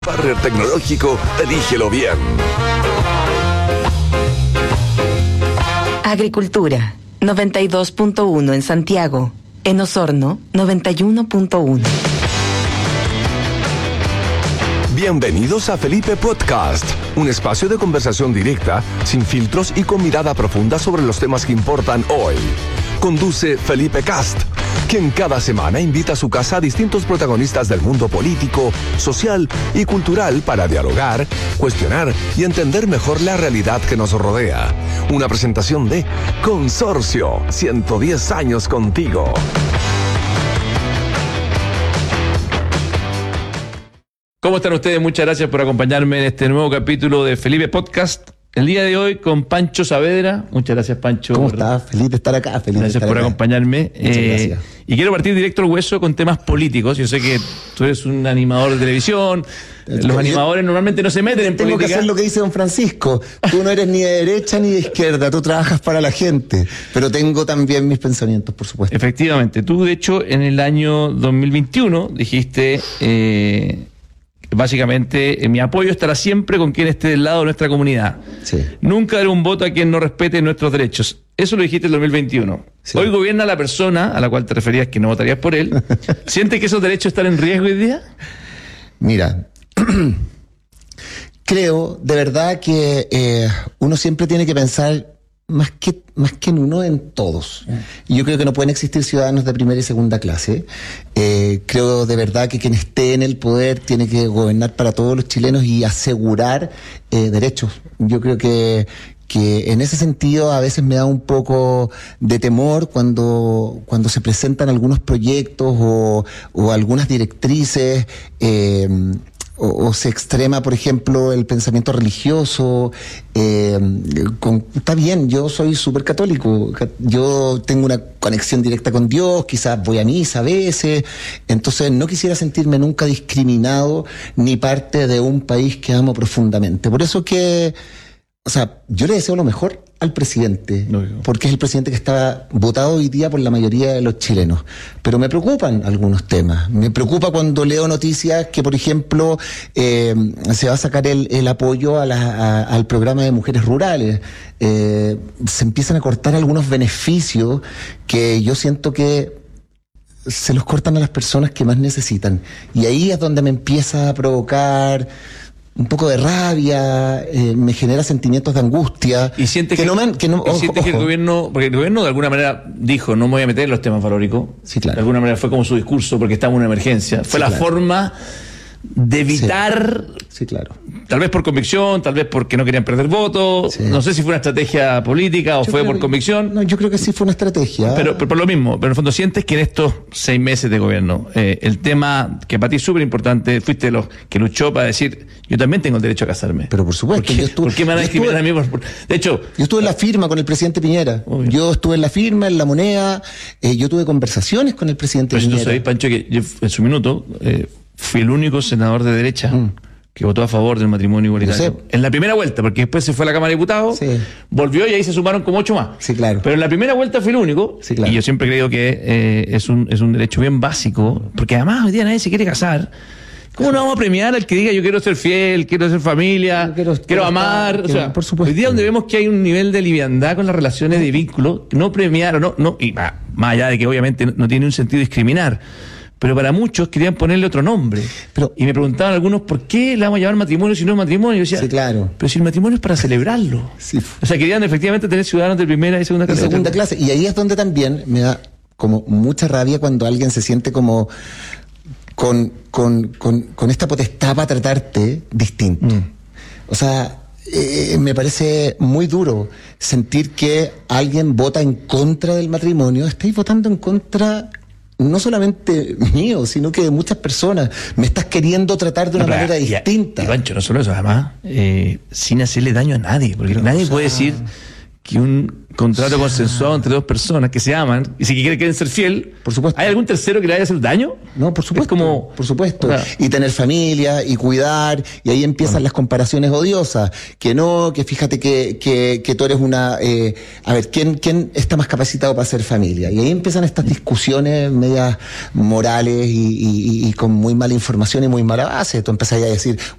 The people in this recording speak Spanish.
Partner tecnológico, elígelo bien. Agricultura, 92.1 en Santiago. En Osorno, 91.1. Bienvenidos a Felipe Podcast, un espacio de conversación directa, sin filtros y con mirada profunda sobre los temas que importan hoy. Conduce Felipe Cast, quien cada semana invita a su casa a distintos protagonistas del mundo político, social y cultural para dialogar, cuestionar y entender mejor la realidad que nos rodea. Una presentación de Consorcio, 110 años contigo. ¿Cómo están ustedes? Muchas gracias por acompañarme en este nuevo capítulo de Felipe Podcast. El día de hoy con Pancho Saavedra. Muchas gracias, Pancho. ¿Cómo estás? Feliz de estar acá. Gracias por acompañarme. Muchas gracias. Y quiero partir directo al hueso con temas políticos. Yo sé que tú eres un animador de televisión. Los animadores normalmente no se meten en política. Tengo que hacer lo que dice don Francisco. Tú no eres ni de derecha ni de izquierda. Tú trabajas para la gente. Pero tengo también mis pensamientos, por supuesto. Efectivamente. Tú, de hecho, en el año 2021 dijiste... básicamente, mi apoyo estará siempre con quien esté del lado de nuestra comunidad. Sí. Nunca daré un voto a quien no respete nuestros derechos. Eso lo dijiste en 2021. Sí. Hoy gobierna la persona a la cual te referías que no votarías por él. ¿Sientes que esos derechos están en riesgo hoy día? Mira, creo de verdad que uno siempre tiene que pensar más que en uno, en todos. Y yo creo que no pueden existir ciudadanos de primera y segunda clase. Creo de verdad que quien esté en el poder tiene que gobernar para todos los chilenos y asegurar derechos. Yo creo que en ese sentido a veces me da un poco de temor cuando se presentan algunos proyectos o algunas directrices, o se extrema, por ejemplo, el pensamiento religioso. Está bien, yo soy súper católico, yo tengo una conexión directa con Dios, quizás voy a misa a veces, entonces no quisiera sentirme nunca discriminado ni parte de un país que amo profundamente. Por eso que, o sea, yo le deseo lo mejor al presidente, porque es el presidente que está votado hoy día por la mayoría de los chilenos. Pero me preocupan algunos temas. Me preocupa cuando leo noticias que, por ejemplo, se va a sacar el apoyo al programa de mujeres rurales. Se empiezan a cortar algunos beneficios que yo siento que se los cortan a las personas que más necesitan. Y ahí es donde me empieza a provocar un poco de rabia, me genera sentimientos de angustia. ¿Y sientes que el gobierno, porque el gobierno de alguna manera dijo, no me voy a meter en los temas valóricos? Sí, claro. De alguna manera fue como su discurso, porque estamos en una emergencia. Fue la forma de evitar, sí, claro. Tal vez por convicción, tal vez porque no querían perder votos. Sí. No sé si fue una estrategia política o fue por convicción. No, yo creo que sí fue una estrategia. Pero por lo mismo, pero en el fondo sientes que en estos 6 meses de gobierno, el tema que para ti es súper importante, fuiste de los que luchó para decir, yo también tengo el derecho a casarme. Pero por supuesto. ¿Por qué me van a discriminar a mí? De hecho, yo estuve en la firma con el presidente Piñera. Obvio. Yo estuve en la firma, en la moneda. Yo tuve conversaciones con el presidente Piñera. Pero tú sabes, Pancho, que yo en su minuto fui el único senador de derecha que votó a favor del matrimonio igualitario. En la primera vuelta, porque después se fue a la Cámara de Diputados, volvió y ahí se sumaron como 8 más. Sí, claro. Pero en la primera vuelta fui el único, y yo siempre creo que es un derecho bien básico, porque además hoy día nadie se quiere casar. ¿Cómo no vamos a premiar al que diga yo quiero ser fiel, quiero ser familia, quiero amar? O sea, por supuesto. Hoy día donde vemos que hay un nivel de liviandad con las relaciones de vínculo, no premiar o no, y más allá de que obviamente no tiene un sentido discriminar. Pero para muchos querían ponerle otro nombre. Y me preguntaban algunos, ¿por qué le vamos a llamar matrimonio si no es matrimonio? Y yo decía, sí, claro. Pero si el matrimonio es para celebrarlo. Sí. O sea, querían efectivamente tener ciudadanos de primera y segunda clase. Segunda clase. Y ahí es donde también me da como mucha rabia cuando alguien se siente como con esta potestad para tratarte distinto. O sea, me parece muy duro sentir que alguien vota en contra del matrimonio. Estáis votando en contra no solamente mío, sino que de muchas personas. Me estás queriendo tratar de una manera distinta. Y Pancho, no solo eso, además, sin hacerle daño a nadie, porque nadie puede decir que un contrato consensuado entre dos personas que se aman y si quieren ser fiel, por supuesto. ¿hay algún tercero que le vaya a hacer daño? No, por supuesto. Es como, por supuesto. Claro. Y tener familia y cuidar, y ahí empiezan las comparaciones odiosas. Que no, que fíjate que tú eres una. A ver, ¿quién está más capacitado para hacer familia? Y ahí empiezan estas discusiones medias morales y con muy mala información y muy mala base. Tú empezás a decir,